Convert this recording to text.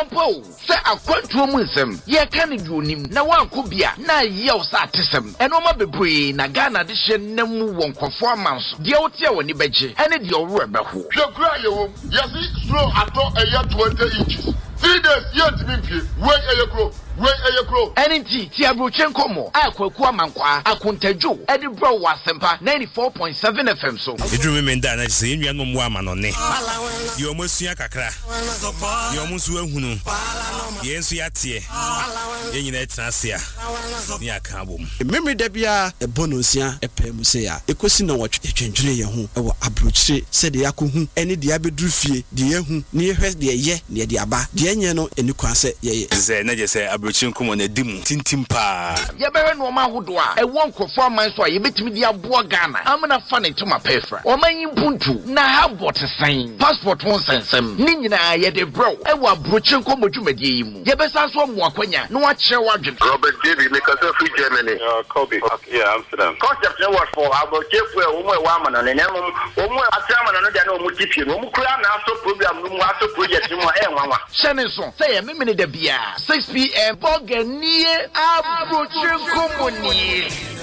Empo, say a quantum ye can do him, na one could be a na yells at him, and Oma Bebre, Nagana edition, Nemu won't performance, the Otia when you beji, and it your rubber who. Your cry, yes, slow at all a year 20 inches. 3 days yet to be wait a year grow. NT Tiabrochenko, Aqua Mankwa, Akuntejo, Edinburgh Wasempa, 94.7 FM. So, you remember that I say you are no woman on it. You almost see a cacra. You almost will who know. Yes, we are here. You know, it's Nasia. Near Kabum. Memory Debia, a bonusia, a pemusea, a question of what a change who, a bruce, said the Akuhu, any diabedrufi, the Yehu, near her, the ye, near the Abba, the Anyano, and you can say, yes, I just say, Chinkum on a dim tintimpa. Yabera no ma wodwa e won performance so ye betimi dia boa Ghana amana fane to ma pefra o man yimpuntu na ha bot sign passport won sensem ni nyina ye de bro e wa brochen ko modwumadie yi mu ye besa so mo akwanya no wa kire wadwen Robert David make us free Germany. Kobe. Yeah, Amsterdam. Concept no was for about Jeff where we wa man na nemu o mu atiama na no dia na o mu tipie no mu kura na so program no mu aso project no e nwanwa shene so say ye memene da bia 6 p.m. Boganie Abrochinku Moni.